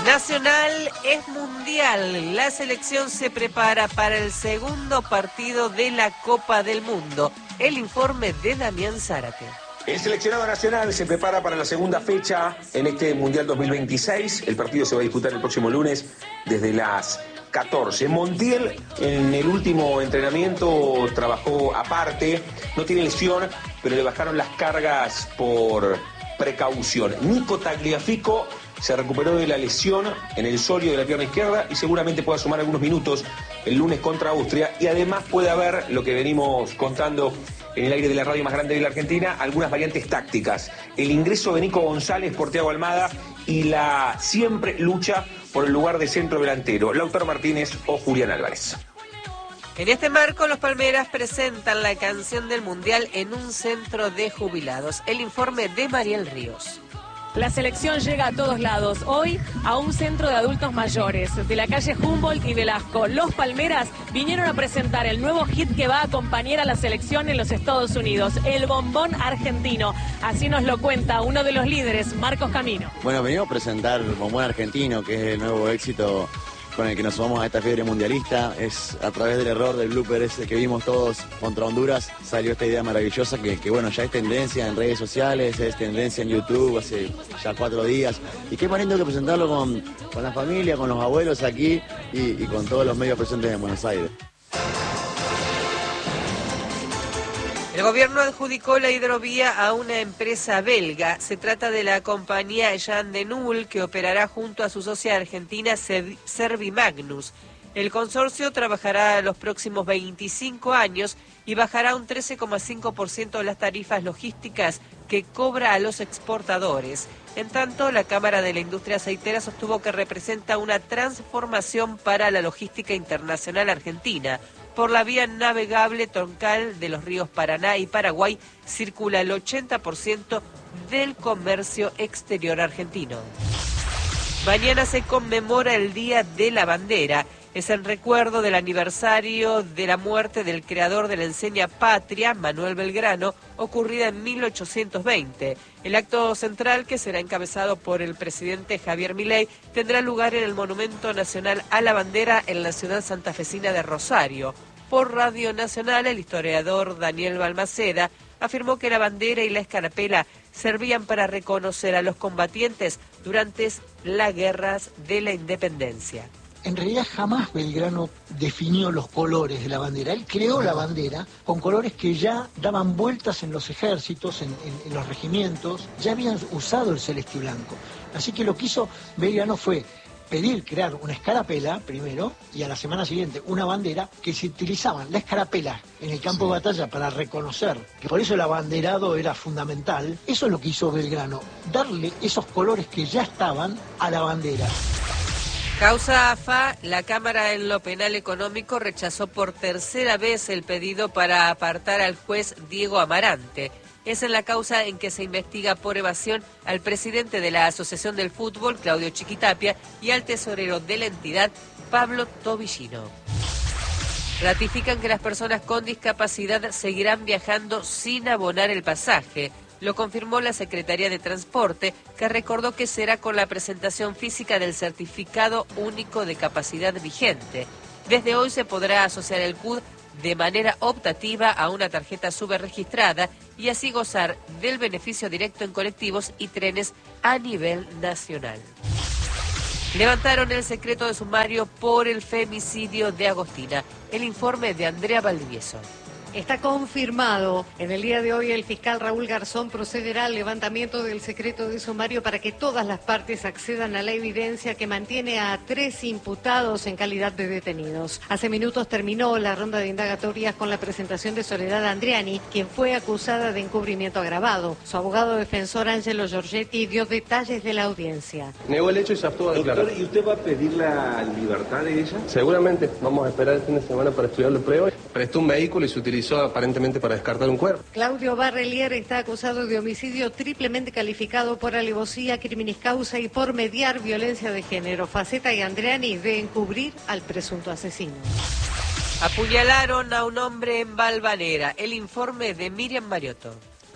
Nacional es mundial. La selección se prepara para el segundo partido de la Copa del Mundo. El informe de Damián Zárate. El seleccionado nacional se prepara para la segunda fecha en este Mundial 2026. El partido se va a disputar el próximo lunes desde las 14. Montiel en el último entrenamiento trabajó aparte, no tiene lesión, pero le bajaron las cargas por precaución. Nico Tagliafico se recuperó de la lesión en el sóleo de la pierna izquierda y seguramente pueda sumar algunos minutos el lunes contra Austria, y además puede haber, lo que venimos contando en el aire de la radio más grande de la Argentina, algunas variantes tácticas. El ingreso de Nico González por Thiago Almada y la siempre lucha por el lugar de centro delantero, Lautaro Martínez o Julián Álvarez. En este marco, los Palmeras presentan la canción del Mundial en un centro de jubilados. El informe de Mariel Ríos. La selección llega a todos lados. Hoy a un centro de adultos mayores de la calle Humboldt y Velasco. Los Palmeras vinieron a presentar el nuevo hit que va a acompañar a la selección en los Estados Unidos, el bombón argentino. Así nos lo cuenta uno de los líderes, Marcos Camino. Bueno, venimos a presentar el bombón argentino, que es el nuevo éxito con el que nos sumamos a esta fiebre mundialista. Es a través del error del blooper ese que vimos todos contra Honduras, salió esta idea maravillosa que bueno, ya es tendencia en redes sociales, es tendencia en YouTube hace ya 4 días. Y qué más lindo que presentarlo con la familia, con los abuelos aquí y con todos los medios presentes en Buenos Aires. El gobierno adjudicó la hidrovía a una empresa belga. Se trata de la compañía Jan de Null, que operará junto a su socia argentina Servimagnus. El consorcio trabajará los próximos 25 años y bajará un 13,5% las tarifas logísticas que cobra a los exportadores. En tanto, la Cámara de la Industria Aceitera sostuvo que representa una transformación para la logística internacional argentina. Por la vía navegable troncal de los ríos Paraná y Paraguay circula el 80% del comercio exterior argentino. Mañana se conmemora el Día de la Bandera. Es en recuerdo del aniversario de la muerte del creador de la enseña Patria, Manuel Belgrano, ocurrida en 1820. El acto central, que será encabezado por el presidente Javier Milei, tendrá lugar en el Monumento Nacional a la Bandera en la ciudad santafesina de Rosario. Por Radio Nacional, el historiador Daniel Balmaceda afirmó que la bandera y la escarapela servían para reconocer a los combatientes durante las guerras de la independencia. En realidad jamás Belgrano definió los colores de la bandera. Él creó la bandera con colores que ya daban vueltas en los ejércitos, en los regimientos, ya habían usado el celeste y blanco. Así que lo que hizo Belgrano fue crear una escarapela primero y a la semana siguiente una bandera que se utilizaban la escarapela en el campo de batalla para reconocer, que por eso el abanderado era fundamental. Eso es lo que hizo Belgrano, darle esos colores que ya estaban a la bandera. Causa AFA, la Cámara en lo Penal Económico rechazó por tercera vez el pedido para apartar al juez Diego Amarante. Es en la causa en que se investiga por evasión al presidente de la Asociación del Fútbol, Claudio Chiquitapia, y al tesorero de la entidad, Pablo Tobillino. Ratifican que las personas con discapacidad seguirán viajando sin abonar el pasaje. Lo confirmó la Secretaría de Transporte, que recordó que será con la presentación física del Certificado Único de Capacidad vigente. Desde hoy se podrá asociar el CUD de manera optativa a una tarjeta subregistrada y así gozar del beneficio directo en colectivos y trenes a nivel nacional. Levantaron el secreto de sumario por el femicidio de Agostina. El informe de Andrea Valdivieso. Está confirmado. En el día de hoy el fiscal Raúl Garzón procederá al levantamiento del secreto de sumario para que todas las partes accedan a la evidencia que mantiene a 3 imputados en calidad de detenidos. Hace minutos terminó la ronda de indagatorias con la presentación de Soledad Andriani, quien fue acusada de encubrimiento agravado. Su abogado defensor Angelo Giorgetti dio detalles de la audiencia. Negó el hecho y se abstuvo a declarar. Doctor, ¿y usted va a pedir la libertad de ella? Seguramente. Vamos a esperar el fin de semana para estudiar la prueba. Prestó un vehículo y se utilizó aparentemente para descartar un cuerpo. Claudio Barrelier está acusado de homicidio triplemente calificado por alevosía, criminis causa y por mediar violencia de género. Faceta y Andreani de encubrir al presunto asesino. Apuñalaron a un hombre en Valvanera. El informe de Miriam Mariotto.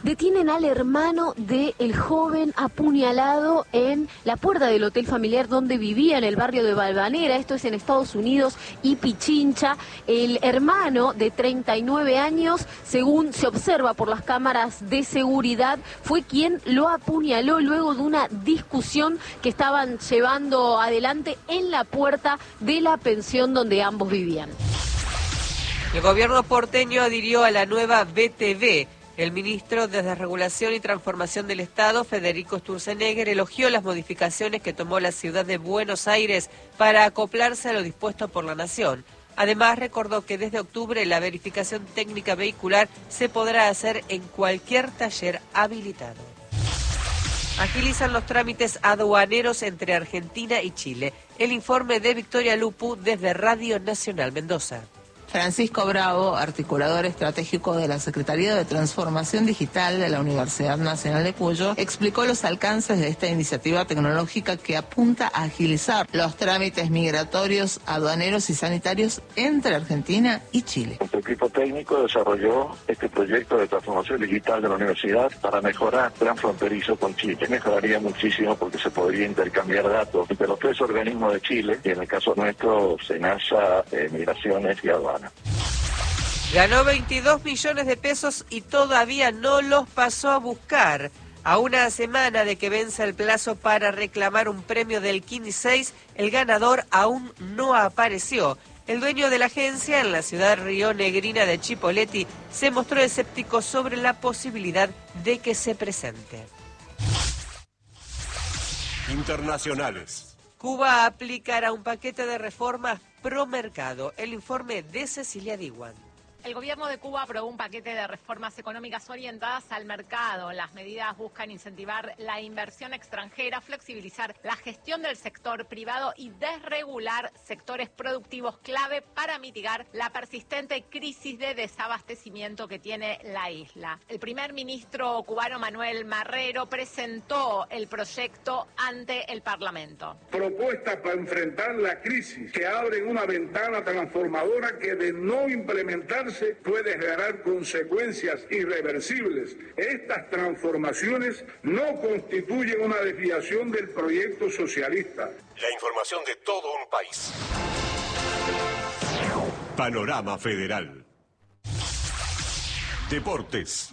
Detienen al hermano del joven apuñalado en la puerta del hotel familiar donde vivía en el barrio de Balvanera, esto es en Estados Unidos y Pichincha. El hermano de 39 años, según se observa por las cámaras de seguridad, fue quien lo apuñaló luego de una discusión que estaban llevando adelante en la puerta de la pensión donde ambos vivían. El gobierno porteño adhirió a la nueva BTV. El ministro de Desregulación y Transformación del Estado, Federico Sturzenegger, elogió las modificaciones que tomó la ciudad de Buenos Aires para acoplarse a lo dispuesto por la Nación. Además, recordó que desde octubre la verificación técnica vehicular se podrá hacer en cualquier taller habilitado. Agilizan los trámites aduaneros entre Argentina y Chile. El informe de Victoria Lupu desde Radio Nacional Mendoza. Francisco Bravo, articulador estratégico de la Secretaría de Transformación Digital de la Universidad Nacional de Cuyo, explicó los alcances de esta iniciativa tecnológica que apunta a agilizar los trámites migratorios, aduaneros y sanitarios entre Argentina y Chile. Nuestro equipo técnico desarrolló este proyecto de transformación digital de la universidad para mejorar el plan fronterizo con Chile. Mejoraría muchísimo porque se podría intercambiar datos entre los tres organismos de Chile, y en el caso nuestro, SENASA, Migraciones y Aduanas. Ganó 22 millones de pesos y todavía no los pasó a buscar. A una semana de que venza el plazo para reclamar un premio del Kini 6, el ganador aún no apareció. El dueño de la agencia en la ciudad rionegrina de Chipoleti se mostró escéptico sobre la posibilidad de que se presente. Internacionales. Cuba aplicará un paquete de reformas pro mercado. El informe de Cecilia Diwan. El gobierno de Cuba aprobó un paquete de reformas económicas orientadas al mercado. Las medidas buscan incentivar la inversión extranjera, flexibilizar la gestión del sector privado y desregular sectores productivos clave para mitigar la persistente crisis de desabastecimiento que tiene la isla. El primer ministro cubano Manuel Marrero presentó el proyecto ante el Parlamento. Propuesta para enfrentar la crisis que abre una ventana transformadora que de no implementarse puede generar consecuencias irreversibles. Estas transformaciones no constituyen una desviación del proyecto socialista. La información de todo un país. Panorama Federal. Deportes.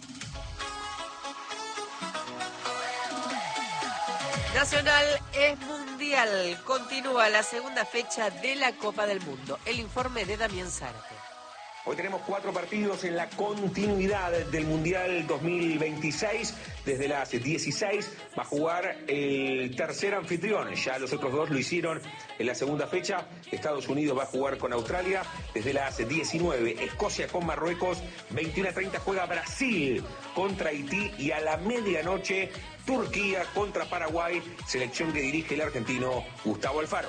Nacional es mundial. Continúa la segunda fecha de la Copa del Mundo. El informe de Damián Zárate. Hoy tenemos 4 partidos en la continuidad del Mundial 2026. Desde las 16 va a jugar el tercer anfitrión. Ya los otros 2 lo hicieron en la segunda fecha. Estados Unidos va a jugar con Australia. Desde las 19, Escocia con Marruecos. 21:30 juega Brasil contra Haití. Y a la medianoche, Turquía contra Paraguay. Selección que dirige el argentino Gustavo Alfaro.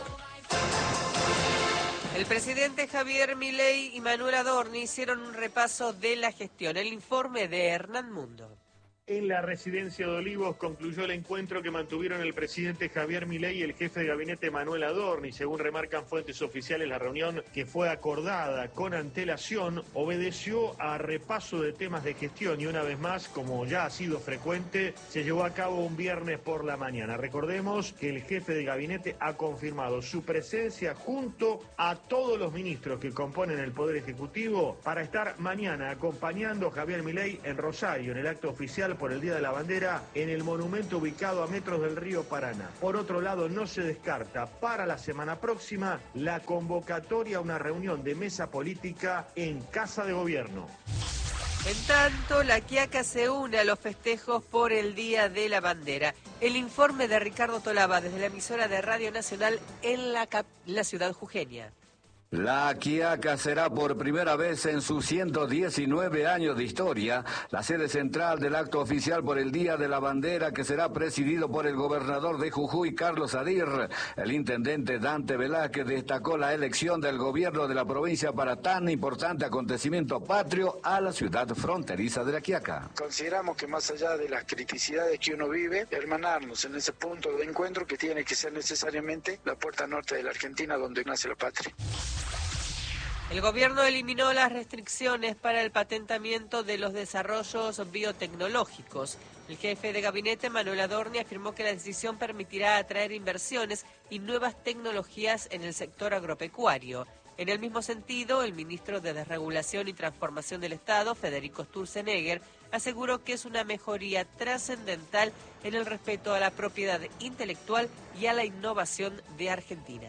El presidente Javier Milei y Manuel Adorni hicieron un repaso de la gestión. El informe de Hernán Mundo. En la residencia de Olivos concluyó el encuentro que mantuvieron el presidente Javier Milei y el jefe de gabinete Manuel Adorni. Según remarcan fuentes oficiales, la reunión, que fue acordada con antelación, obedeció a repaso de temas de gestión y una vez más, como ya ha sido frecuente, se llevó a cabo un viernes por la mañana. Recordemos que el jefe de gabinete ha confirmado su presencia junto a todos los ministros que componen el Poder Ejecutivo para estar mañana acompañando a Javier Milei en Rosario, en el acto oficial por el Día de la Bandera en el monumento ubicado a metros del río Paraná. Por otro lado, no se descarta para la semana próxima la convocatoria a una reunión de mesa política en Casa de Gobierno. En tanto, La Quiaca se une a los festejos por el Día de la Bandera. El informe de Ricardo Tolaba desde la emisora de Radio Nacional en la ciudad jujeña. La Quiaca será por primera vez en sus 119 años de historia la sede central del acto oficial por el Día de la Bandera, que será presidido por el gobernador de Jujuy, Carlos Adir. El intendente Dante Velázquez destacó la elección del gobierno de la provincia para tan importante acontecimiento patrio a la ciudad fronteriza de La Quiaca. Consideramos que más allá de las criticidades que uno vive, hermanarnos en ese punto de encuentro que tiene que ser necesariamente la puerta norte de la Argentina, donde nace la patria. El gobierno eliminó las restricciones para el patentamiento de los desarrollos biotecnológicos. El jefe de gabinete, Manuel Adorni, afirmó que la decisión permitirá atraer inversiones y nuevas tecnologías en el sector agropecuario. En el mismo sentido, el ministro de Desregulación y Transformación del Estado, Federico Sturzenegger, aseguró que es una mejoría trascendental en el respeto a la propiedad intelectual y a la innovación de Argentina.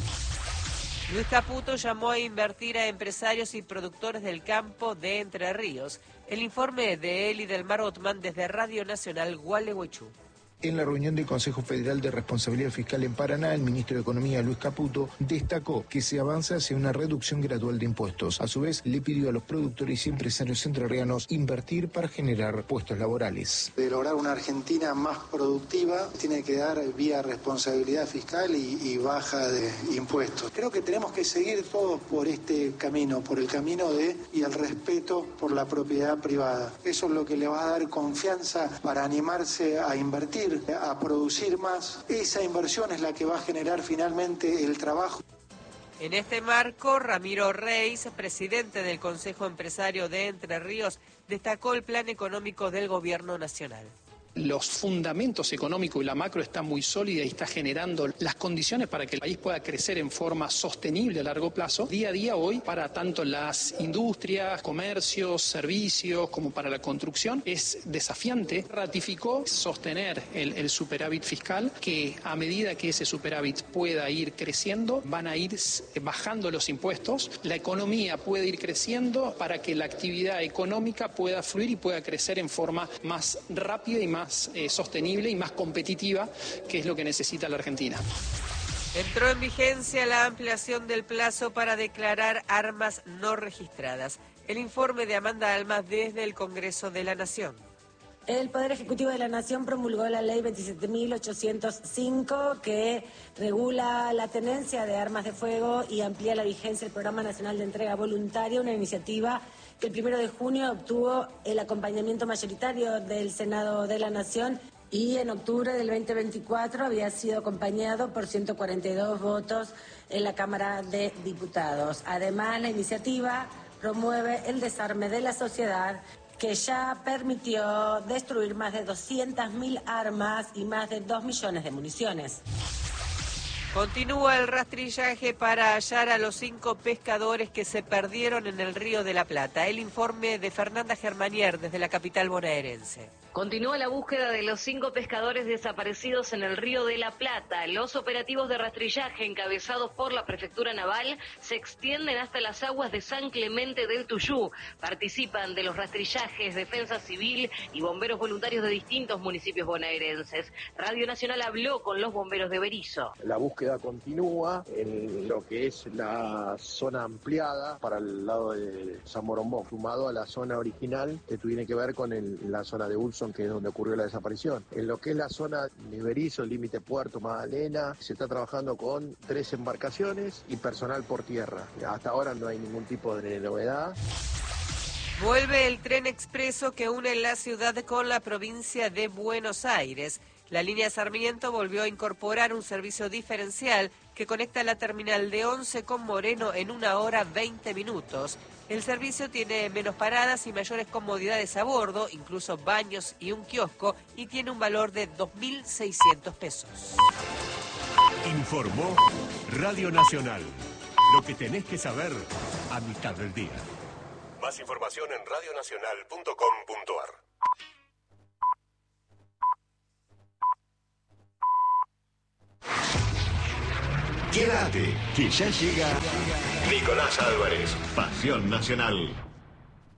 Luis Caputo llamó a invertir a empresarios y productores del campo de Entre Ríos. El informe de Eli del Mar Otman desde Radio Nacional Gualeguaychú. En la reunión del Consejo Federal de Responsabilidad Fiscal en Paraná, el ministro de Economía, Luis Caputo, destacó que se avanza hacia una reducción gradual de impuestos. A su vez, le pidió a los productores y empresarios entrerrianos invertir para generar puestos laborales. De lograr una Argentina más productiva, tiene que dar vía responsabilidad fiscal y baja de impuestos. Creo que tenemos que seguir todos por este camino, por el camino y el respeto por la propiedad privada. Eso es lo que le va a dar confianza para animarse a invertir, a producir más. Esa inversión es la que va a generar finalmente el trabajo. En este marco, Ramiro Reis, presidente del Consejo Empresario de Entre Ríos, destacó el plan económico del Gobierno Nacional. Los fundamentos económicos y la macro están muy sólidas y está generando las condiciones para que el país pueda crecer en forma sostenible a largo plazo, día a día hoy, para tanto las industrias, comercios, servicios, como para la construcción. Es desafiante. Ratificó sostener el superávit fiscal, que a medida que ese superávit pueda ir creciendo, van a ir bajando los impuestos, la economía puede ir creciendo para que la actividad económica pueda fluir y pueda crecer en forma más rápida y más sostenible y más competitiva, que es lo que necesita la Argentina. Entró en vigencia la ampliación del plazo para declarar armas no registradas. El informe de Amanda Almas desde el Congreso de la Nación. El Poder Ejecutivo de la Nación promulgó la Ley 27.805 que regula la tenencia de armas de fuego y amplía la vigencia del Programa Nacional de Entrega Voluntaria, una iniciativa que el 1 de junio obtuvo el acompañamiento mayoritario del Senado de la Nación y en octubre del 2024 había sido acompañado por 142 votos en la Cámara de Diputados. Además, la iniciativa promueve el desarme de la sociedad, que ya permitió destruir más de 200.000 armas y más de 2 millones de municiones. Continúa el rastrillaje para hallar a los 5 pescadores que se perdieron en el Río de la Plata. El informe de Fernanda Germanier desde la capital bonaerense. Continúa la búsqueda de los 5 pescadores desaparecidos en el Río de la Plata. Los operativos de rastrillaje encabezados por la Prefectura Naval se extienden hasta las aguas de San Clemente del Tuyú. Participan de los rastrillajes Defensa Civil y bomberos voluntarios de distintos municipios bonaerenses. Radio Nacional habló con los bomberos de Berisso. La búsqueda continúa en lo que es la zona ampliada para el lado de San Morombó, sumado a la zona original que tiene que ver con la zona de Ulson, que es donde ocurrió la desaparición. En lo que es la zona de Berisso, el límite Puerto Magdalena, se está trabajando con 3 embarcaciones y personal por tierra. Hasta ahora no hay ningún tipo de novedad. Vuelve el tren expreso que une la ciudad con la provincia de Buenos Aires. La línea Sarmiento volvió a incorporar un servicio diferencial que conecta la terminal de Once con Moreno en 1 hora 20 minutos. El servicio tiene menos paradas y mayores comodidades a bordo, incluso baños y un kiosco, y tiene un valor de 2.600 pesos. Informó Radio Nacional. Lo que tenés que saber a mitad del día. Más información en radionacional.com.ar. Quédate, que ya llega Nicolás Álvarez, Pasión Nacional.